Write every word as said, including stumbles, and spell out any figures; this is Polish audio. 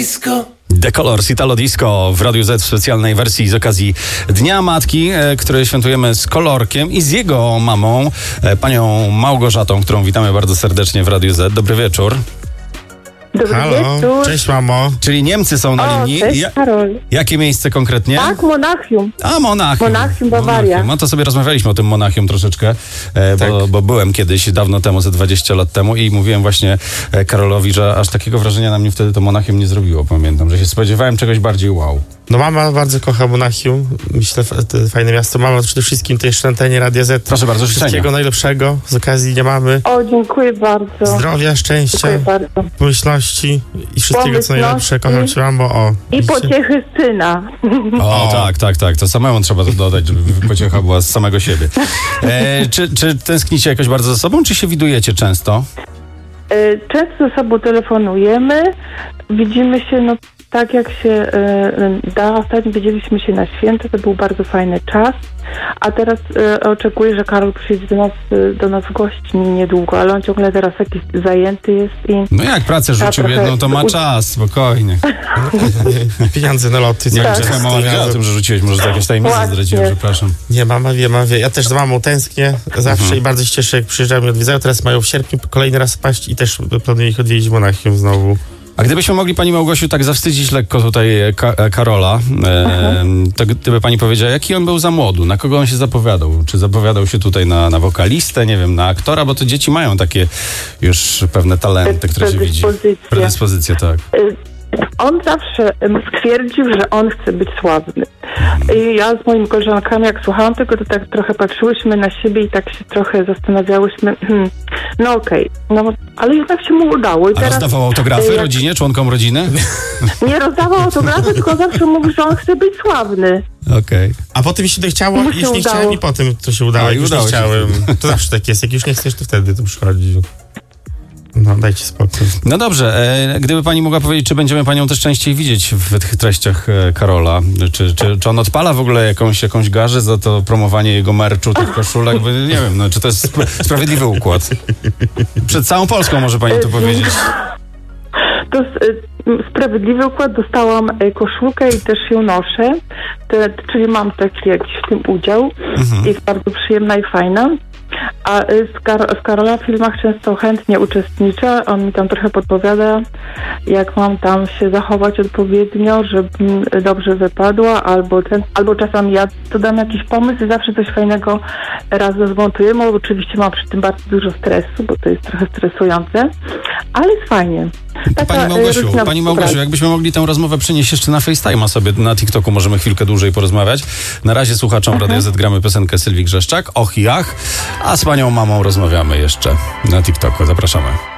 Disco. The Colors, Italo Disco w Radiu Z w specjalnej wersji z okazji Dnia Matki, e, który świętujemy z Kolorkiem i z jego mamą, e, panią Małgorzatą, którą witamy bardzo serdecznie w Radiu Z. Dobry wieczór. Dobry Halo, wieczór. cześć mamo. Czyli Niemcy są na O, linii. cześć Ja, Karol. jakie miejsce konkretnie? Tak, Monachium. A, Monachium. Monachium, Bawaria. No to sobie rozmawialiśmy o tym Monachium troszeczkę, e, Tak. bo, bo byłem kiedyś, dawno temu, ze dwadzieścia lat temu i mówiłem właśnie e, Karolowi, że aż takiego wrażenia na mnie wtedy to Monachium nie zrobiło, pamiętam, że się spodziewałem czegoś bardziej wow. No mama bardzo kocha Monachium. Myślę, f- to fajne miasto. Mama przede wszystkim to jeszcze na antenie Radia Z. Proszę bardzo, życzenia. Wszystkiego najlepszego z okazji Dnia Mamy. O, dziękuję bardzo. Zdrowia, szczęścia, Dziękuję bardzo. pomyślności i wszystkiego co najlepsze. Kocham cię mamo. O, I widzicie? pociechy syna. O, O. tak, tak, tak. To samemu trzeba to dodać, żeby pociecha była z samego siebie. E, czy, czy tęsknicie jakoś bardzo za sobą, czy się widujecie często? E, Często ze sobą telefonujemy. Widzimy się, no tak jak się e, da. Ostatnio widzieliśmy się na święta. To był bardzo fajny czas. A teraz e, oczekuję, że Karol przyjdzie do nas, e, do nas w gości niedługo, ale on ciągle teraz jakiś zajęty jest i... No jak pracę Ja rzucił trochę- jedną, to ma czas, spokojnie. Pieniądze na loty. Nie cały wiem, czy czas. twoja mama wiedziała o tym, że rzuciłeś, może to jakieś tajemnice Właśnie. zdradziłem, przepraszam. Nie, mama wie, mama wie. Ja też z mamą tęsknię zawsze Mhm. i bardzo się cieszę, jak przyjeżdżają i odwiedzają. Teraz mają w sierpniu kolejny raz paść i też planuję ich odwiedzić w Monachium znowu. A gdybyśmy mogli pani Małgosiu tak zawstydzić lekko tutaj e, Ka- e, Karola, e, to gdyby pani powiedziała, jaki on był za młodu, na kogo on się zapowiadał? Czy zapowiadał się tutaj na, na wokalistę, nie wiem, na aktora, bo to dzieci mają takie już pewne talenty, które się widzi. Predyspozycje. Predyspozycje, tak. E, On zawsze em, stwierdził, że on chce być sławny. I ja z moimi koleżankami, jak słuchałam tego, to tak trochę patrzyłyśmy na siebie i tak się trochę zastanawiałyśmy, hmm, no okej, no ale jednak się mu udało. I A rozdawał e, autografy jak rodzinie, członkom rodziny? Nie rozdawał autografy, tylko zawsze mówił, że on chce być sławny. Okej. A potem mi się to chciało Mu i się już nie udało. chciałem i potem to się udało. A, i Jak już udało nie się. chciałem. To zawsze tak jest. Jak już nie chcesz, to wtedy to przychodzi. No, dajcie spokój. No dobrze, e, gdyby pani mogła powiedzieć, czy będziemy panią też częściej widzieć w tych treściach e, Karola? Czy, czy, czy on odpala w ogóle jakąś, jakąś garzę za to promowanie jego merczu, tych koszulek? Bo nie wiem, no, czy to jest sp- sprawiedliwy układ? Przed całą Polską może pani to powiedzieć. To jest e, sprawiedliwy układ. Dostałam e, koszulkę i też ją noszę. Te, czyli mam taki jakiś w tym udział. Jest bardzo przyjemna i fajna. A e, z, Kar- z Karola w filmach często chętnie uczestniczę. On mi tam trochę podpowiada, jak mam tam się zachować odpowiednio, żebym dobrze wypadła, albo, ten, albo czasami ja dodam jakiś pomysł i zawsze coś fajnego razem zmontujemy. Oczywiście mam przy tym bardzo dużo stresu, bo to jest trochę stresujące, ale jest fajnie. Taka, Pani e, Małgosiu, rutyna pani Małgosiu, pracy. jakbyśmy mogli tę rozmowę przenieść jeszcze na FaceTime'a sobie, na TikToku możemy chwilkę dłużej porozmawiać. Na razie słuchaczom Radia Z gramy piosenkę Sylwii Grzeszczak, Och i Ach, a z panią mamą rozmawiamy jeszcze na TikToku. Zapraszamy.